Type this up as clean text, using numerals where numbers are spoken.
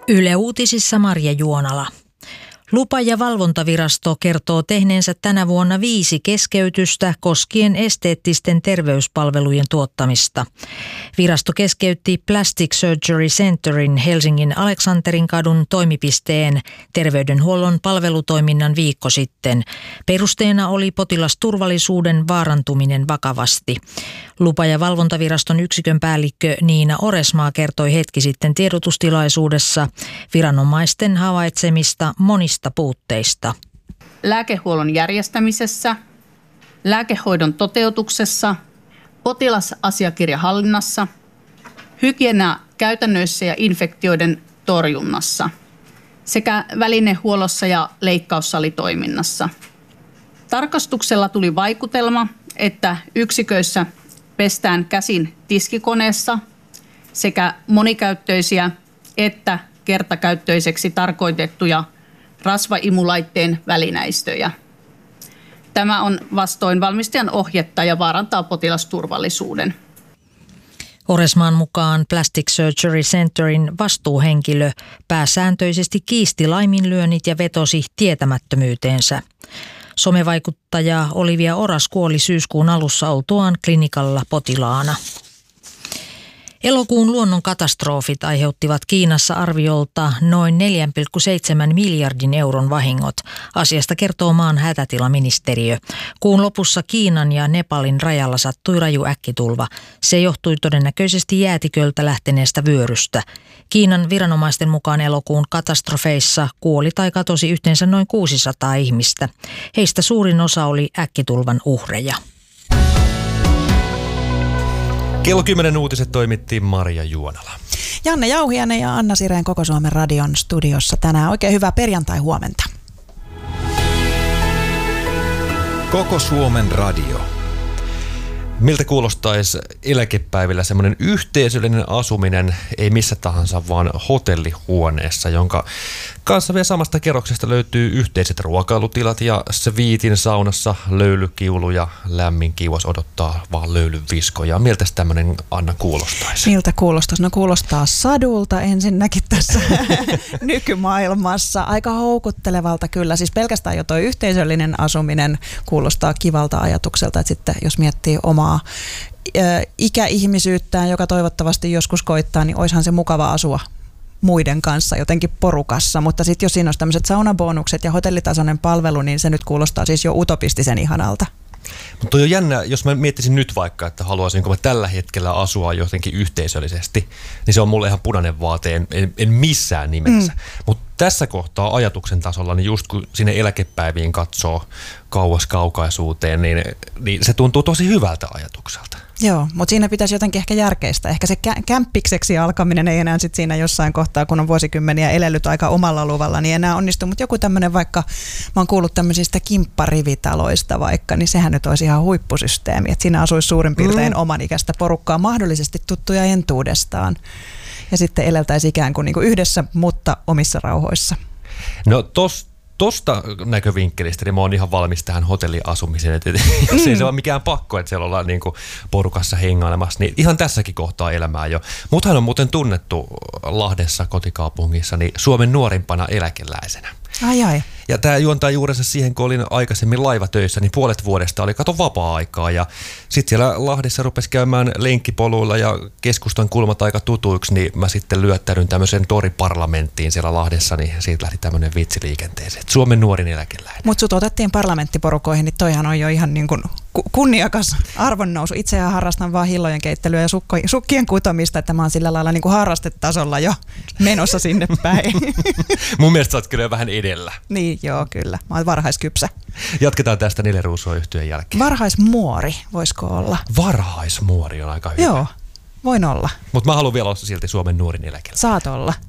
Yle Uutisissa Marja Juonala. Lupa- ja valvontavirasto kertoo tehneensä tänä vuonna 5 keskeytystä koskien esteettisten terveyspalvelujen tuottamista. Virasto keskeytti Plastic Surgery Centerin Helsingin Aleksanterin kadun toimipisteen terveydenhuollon palvelutoiminnan viikko sitten. Perusteena oli potilasturvallisuuden vaarantuminen vakavasti. Lupa- ja valvontaviraston yksikön päällikkö Niina Oresmaa kertoi hetki sitten tiedotustilaisuudessa viranomaisten havaitsemista monista puutteista. Lääkehuollon järjestämisessä, lääkehoidon toteutuksessa, potilasasiakirjahallinnassa, hygieniakäytännöissä ja infektioiden torjunnassa sekä välinehuollossa ja leikkaussalitoiminnassa. Tarkastuksella tuli vaikutelma, että yksiköissä pestään käsin tiskikoneessa sekä monikäyttöisiä että kertakäyttöiseksi tarkoitettuja rasvaimulaitteen välineistöjä. Tämä on vastoin valmistajan ohjetta ja vaarantaa potilasturvallisuuden. Oresmaan mukaan Plastic Surgery Centerin vastuuhenkilö pääsääntöisesti kiisti laiminlyönnit ja vetosi tietämättömyyteensä. Somevaikuttaja Olivia Oras kuoli syyskuun alussa oltuaan klinikalla potilaana. Elokuun luonnonkatastrofit aiheuttivat Kiinassa arviolta noin 4,7 miljardin euron vahingot. Asiasta kertoo maan hätätilaministeriö. Kuun lopussa Kiinan ja Nepalin rajalla sattui raju äkkitulva. Se johtui todennäköisesti jäätiköltä lähteneestä vyörystä. Kiinan viranomaisten mukaan elokuun katastrofeissa kuoli tai katosi yhteensä noin 600 ihmistä. Heistä suurin osa oli äkkitulvan uhreja. Kello 10 uutiset toimitti Marja Juonala. Janne Jauhiainen ja Anna Sireen Koko Suomen radion studiossa tänään. Oikein hyvää perjantai-huomenta. Koko Suomen radio. Miltä kuulostaisi eläkepäivillä semmoinen yhteisöllinen asuminen, ei missä tahansa, vaan hotellihuoneessa, jonka kanssa vielä samasta kerroksesta löytyy yhteiset ruokailutilat ja sviitin saunassa löylykiulu ja lämmin kiuas odottaa vaan löylyviskoja. Miltä tämmöinen, Anna, kuulostaisi? Miltä kuulostaisi? No kuulostaa sadulta ensinnäkin tässä nykymaailmassa. Aika houkuttelevalta kyllä. Siis pelkästään jo toi yhteisöllinen asuminen kuulostaa kivalta ajatukselta, että sitten jos miettii omaa ikäihmisyyttään, joka toivottavasti joskus koittaa, niin olisihan se mukava asua muiden kanssa jotenkin porukassa, mutta sitten jos siinä olisi tämmöiset saunabonukset ja hotellitasoinen palvelu, niin se nyt kuulostaa siis jo utopistisen ihanalta. Mutta toi on jännä, jos mä miettisin nyt vaikka, että haluaisinko mä tällä hetkellä asua jotenkin yhteisöllisesti, niin se on mulle ihan punainen vaate, en missään nimessä. Mutta tässä kohtaa ajatuksen tasolla, niin just kun sinne eläkepäiviin katsoo kauas kaukaisuuteen, niin se tuntuu tosi hyvältä ajatukselta. Joo, mutta siinä pitäisi jotenkin ehkä järkeistä. Ehkä se kämppikseksi alkaminen ei enää sit siinä jossain kohtaa, kun on vuosikymmeniä elellyt aika omalla luvalla, niin enää onnistu. Mutta joku tämmöinen vaikka, mä oon kuullut tämmöisistä kimpparivitaloista vaikka, niin sehän nyt olisi ihan huippusysteemi. Että siinä asuisi suurin piirtein oman ikäistä porukkaa, mahdollisesti tuttuja entuudestaan. Ja sitten eleltäisiin ikään kuin yhdessä, mutta omissa rauhoissa. No tosta näkövinkkelistä niin mä oon ihan valmis tähän hotelliasumiseen. Jos ei se ole mikään pakko, että siellä ollaan niin kuin porukassa hengailemassa, niin ihan tässäkin kohtaa elämää jo. Muthan on muuten tunnettu Lahdessa kotikaupungissa niin Suomen nuorimpana eläkeläisenä. Ai. Ja tämä juontaa juurensa siihen, kun olin aikaisemmin laivatöissä, niin puolet vuodesta oli vapaa-aikaa. Ja sitten siellä Lahdessa rupesi käymään lenkkipoluilla ja keskustan kulmat aika tutuiksi, niin mä sitten lyöttäydyn tämmöiseen toriparlamenttiin siellä Lahdessa, niin siitä lähti tämmöinen vitsiliikenteeseen. Suomen nuorin eläkeläinen. Mutta sut otettiin parlamenttiporukoihin, niin toihan on jo ihan niin kuin kunniakas arvonnousu. Itsehän harrastan vaan hillojen keittelyä ja sukkien kutomista, että mä oon sillä lailla niin kuin harrastetasolla jo menossa sinne päin. Mun mielestä sä oot kyllä vähän edellä. Niin, joo, kyllä. Mä oon varhaiskypsä. Jatketaan tästä Nile Ruusuo-yhtyeen jälkeen. Varhaismuori, voisiko olla? Varhaismuori on aika hyvä. Joo, voin olla. Mutta mä haluan vielä olla silti Suomen nuorin eläkeläinen. Saat olla.